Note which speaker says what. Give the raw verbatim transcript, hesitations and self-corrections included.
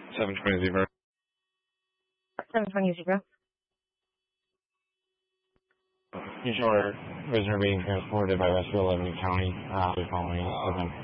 Speaker 1: seven twenty zebra.
Speaker 2: seven twenty zebra.
Speaker 1: Usually, prisoner being transported by rescue eleven County, uh, following seven.